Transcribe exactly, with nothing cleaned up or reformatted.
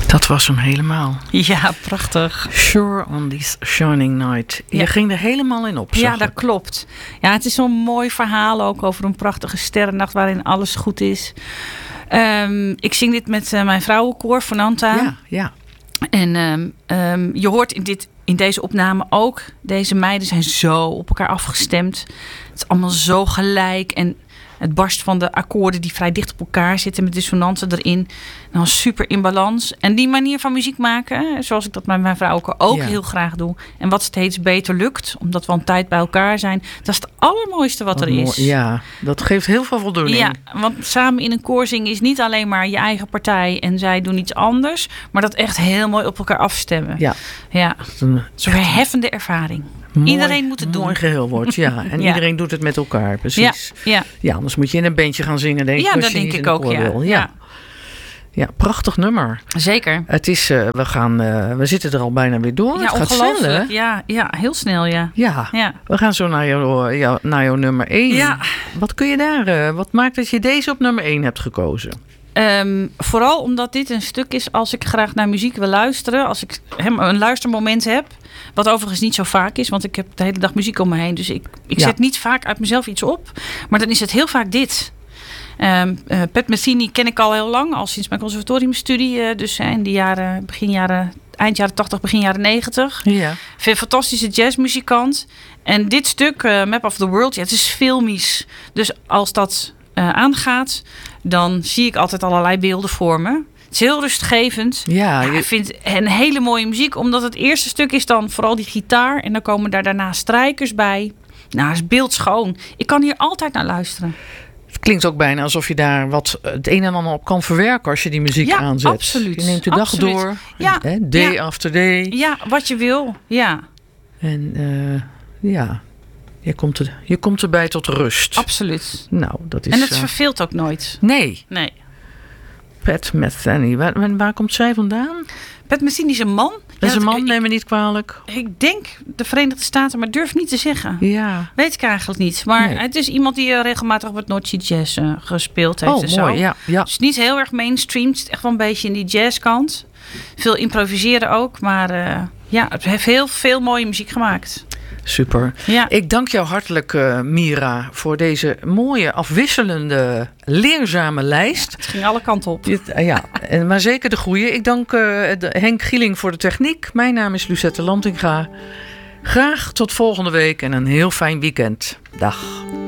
Dat was hem helemaal. Ja, prachtig. Sure on this shining night. Je Ja. ging er helemaal in op. Ja, zag dat ik. klopt. Ja, het is zo'n mooi verhaal ook over een prachtige sterrennacht waarin alles goed is. Um, ik zing dit met uh, mijn vrouwenkoor, Fonanta. Ja, ja. En um, um, je hoort in, dit, in deze opname ook, deze meiden zijn zo op elkaar afgestemd. Het is allemaal zo gelijk. En het barst van de akkoorden die vrij dicht op elkaar zitten met dissonanten erin. Dan super in balans. En die manier van muziek maken, zoals ik dat met mijn vrouw ook, ook Ja. heel graag doe. En wat steeds beter lukt, omdat we al een tijd bij elkaar zijn. Dat is het allermooiste wat, Wat er mooi. is. Ja, dat geeft heel veel voldoening. Ja, want samen in een koor zingen is niet alleen maar je eigen partij en zij doen iets anders. Maar dat echt heel mooi op elkaar afstemmen. Ja. Ja. Een Zo'n verheffende ervaring. mooi, Iedereen moet het doen. mooi geheel wordt, ja. En Ja. iedereen doet het met elkaar, precies. Ja, ja. Ja, anders moet je in een bandje gaan zingen, denk ik. Ja, als dat je denk niet ik in een ook, koor ja. wil. Ja. Ja. Ja, prachtig nummer. Zeker. Het is, uh, we gaan, uh, we zitten er al bijna weer door. Ja, het gaat snel, hè? ongelooflijk. Ja, ja, heel snel, ja. Ja. Ja. We gaan zo naar jouw, jouw, naar jouw nummer één. Ja. Wat kun je daar, uh, wat maakt dat je deze op nummer één hebt gekozen? Um, vooral omdat dit een stuk is als ik graag naar muziek wil luisteren. Als ik hem een luistermoment heb. Wat overigens niet zo vaak is, want ik heb de hele dag muziek om me heen. Dus ik, ik Ja. zet niet vaak uit mezelf iets op. Maar dan is het heel vaak dit. Um, uh, Pat Metheny ken ik al heel lang, al sinds mijn conservatoriumstudie. Uh, dus uh, in de jaren, begin jaren, eind jaren tachtig, begin jaren negentig. Ja. Een fantastische jazzmuzikant. En dit stuk, uh, Map of the World, ja, het is filmisch. Dus als dat uh, aangaat, dan zie ik altijd allerlei beelden voor me. Het is heel rustgevend. Ja, Ja, je- ik vind een hele mooie muziek, omdat het eerste stuk is dan vooral die gitaar. En dan komen daar daarna strijkers bij. Nou, het is beeldschoon. Ik kan hier altijd naar luisteren. Het klinkt ook bijna alsof je daar wat het een en ander op kan verwerken als je die muziek Ja, aanzet. absoluut. Je neemt de dag Absoluut. door. Ja, Hè, day ja. after day. Ja, wat je wil. Ja, En uh, ja, je komt, er, je komt erbij tot rust. absoluut. Nou, dat is... En het uh, verveelt ook nooit. nee, Nee. Pat Metheny. Waar, waar- waar komt zij vandaan? Pat Metheny is een man. Dat is Ja, een man, ik, neem me niet kwalijk. ik denk de Verenigde Staten, maar durf niet te zeggen. Ja. Weet ik eigenlijk niet. Maar Nee. het is iemand die uh, regelmatig op het North Sea Jazz uh, gespeeld heeft. Oh, en mooi. zo. Ja, ja. Dus niet heel erg mainstream. Het is echt wel een beetje in die jazzkant. Veel improviseren ook. Maar uh, ja, het heeft heel veel mooie muziek gemaakt. Super. Ja, Ik dank jou hartelijk, uh, Mira, voor deze mooie, afwisselende, leerzame lijst. het ging alle kanten op. Dit, uh, ja, en, maar zeker de goede. Ik dank uh, de, Henk Gieling voor de techniek. Mijn naam is Lucette Lantinga. Graag tot volgende week en een heel fijn weekend. Dag.